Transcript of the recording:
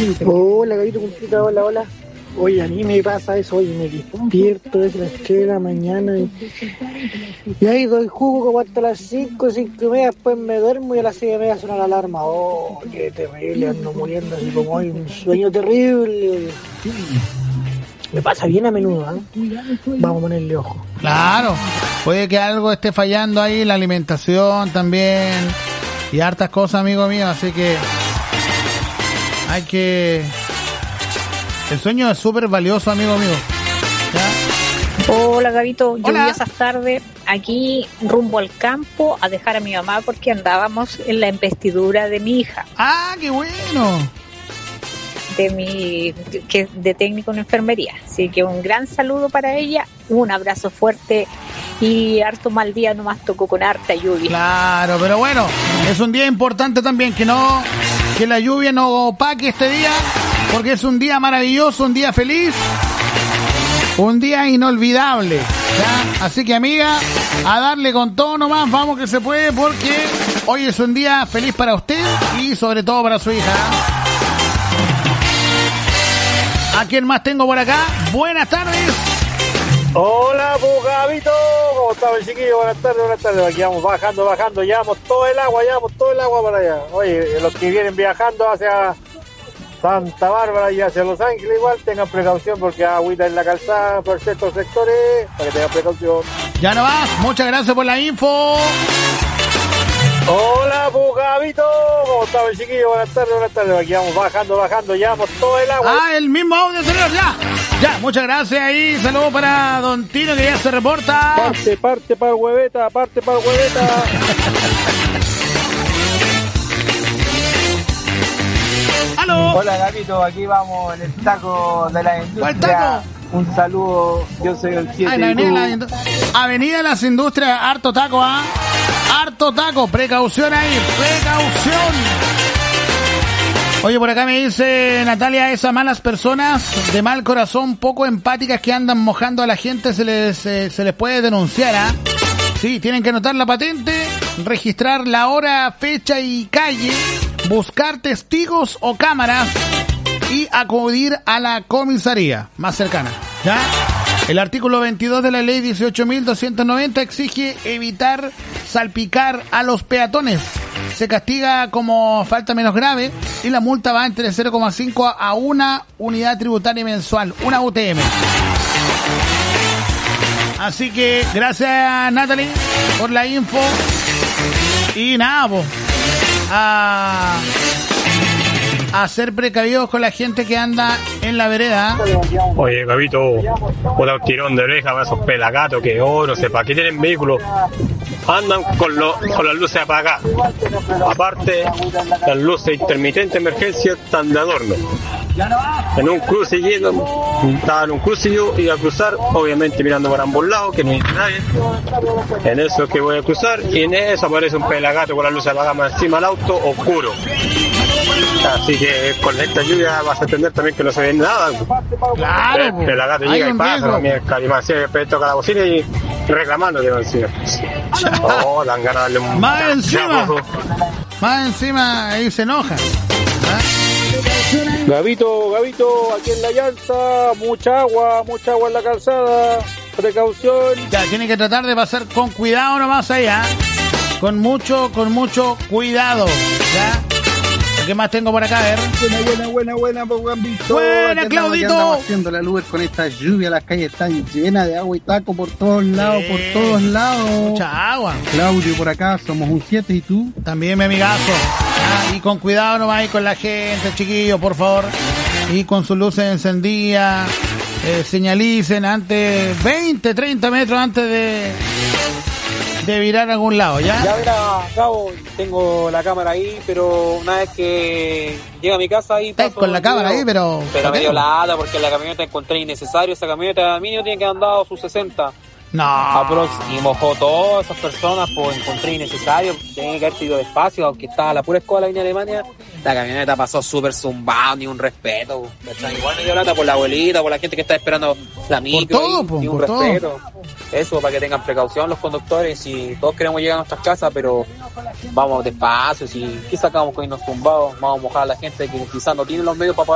Hola, Gabito, compita, hola. Oye, a mí me pasa eso, oye, me despierto desde las 3 de la mañana y ahí doy jugo como hasta las 5:30, después me duermo y a las 6:30 suena la alarma. Oh, qué terrible, ando muriendo así como hoy, un sueño terrible. Me pasa bien a menudo, ¿eh? Vamos a ponerle ojo. Claro, puede que algo esté fallando ahí, la alimentación también y hartas cosas, amigo mío, así que hay que... El sueño es súper valioso, amigo mío. ¿Ya? Hola, Gabito. Hola. Lluviosas tardes. Aquí rumbo al campo a dejar a mi mamá porque andábamos en la investidura de mi hija. ¡Ah, qué bueno! De técnico en enfermería. Así que un gran saludo para ella, un abrazo fuerte y harto mal día nomás tocó con harta lluvia. Claro, pero bueno, es un día importante también, que la lluvia no opaque este día, porque es un día maravilloso, un día feliz, un día inolvidable, ¿ya? Así que, amiga, a darle con todo nomás, vamos que se puede, porque hoy es un día feliz para usted y sobre todo para su hija. ¿A quién más tengo por acá? Buenas tardes. Hola, Gabito, ¿cómo estamos, chiquillos? Buenas tardes, aquí vamos bajando, llevamos todo el agua para allá. Oye, los que vienen viajando hacia Santa Bárbara y hacia Los Ángeles igual, tengan precaución porque agüita en la calzada por ciertos sectores, para que tengan precaución. Ya no más, muchas gracias por la info. Hola, Gabito, ¿cómo estamos, chiquillos? Buenas tardes, aquí vamos bajando, llevamos todo el agua. Ah, el mismo audio anterior, ya, muchas gracias ahí, saludos para Don Tino que ya se reporta. Parte para el hueveta. ¡Aló! Hola, Gabito, aquí vamos en el taco de la industria. ¿Cuál taco? Un saludo, yo soy el 7. Avenida Las Industrias, harto taco, harto taco, precaución ahí, precaución. Oye, por acá me dice Natalia, esas malas personas de mal corazón, poco empáticas que andan mojando a la gente, se les puede denunciar, Sí, tienen que anotar la patente, registrar la hora, fecha y calle, buscar testigos o cámaras y acudir a la comisaría más cercana, ¿ya? El artículo 22 de la ley 18.290 exige evitar salpicar a los peatones. Se castiga como falta menos grave y la multa va entre 0,5 a 1 unidad tributaria mensual, una UTM. Así que gracias, Natalie, por la info. Y nada, pues, a ser precavidos con la gente que anda en la vereda. Oye, Gabito, puta un tirón de oreja para esos pelagatos que no sé, ¿para qué tienen vehículos? Andan con las luces apagadas. Aparte, las luces intermitentes de emergencia están de adorno. En un cruce estaba en un cruce yo iba a cruzar, obviamente mirando para ambos lados, que no hay nadie. En eso es que voy a cruzar y en eso aparece un pelagato con las luces apagadas encima del auto, oscuro. Así que con esta lluvia vas a entender también que no se ve nada. Claro, el pelagato llega y pasa, mi calimación después toca la bocina y reclamando que no encima. Oh, dan ganas de darle un... Más encima ahí se enoja. Gabito, aquí en la llanza, mucha agua en la calzada, precaución. Ya, tiene que tratar de pasar con cuidado nomás ahí, con mucho cuidado, ¿ya? ¿Qué más tengo por acá? A ver. Buena, Gabito. Buena, Claudito. Estamos haciendo la luz con esta lluvia, las calles están llenas de agua y taco por todos lados, Mucha agua. Claudio, por acá, somos un 7, ¿y tú? También, mi amigazo. Y con cuidado nomás ahí con la gente, chiquillos, por favor. Y con sus luces encendidas, señalicen antes, 20, 30 metros antes de virar a algún lado, ¿ya? Ya verá, Cabo, tengo la cámara ahí, pero una vez que llega a mi casa ahí... Estás con la cámara ahí, pero... Pero medio lata, porque la camioneta encontré innecesario, esa camioneta mínimo tiene que haber andado sus 60. No. Y mojó todas esas personas, pues encontré innecesario, tenía que haber ido despacio, aunque estaba a la pura escuela de la línea Alemania, la camioneta pasó súper zumbada, ni un respeto, igual me dio lata por la abuelita, por la gente que está esperando la micro, ni un respeto. Eso, para que tengan precaución los conductores, si todos queremos llegar a nuestras casas, pero vamos despacio, si quizás acabamos con irnos zumbados, vamos a mojar a la gente que quizás no tiene los medios para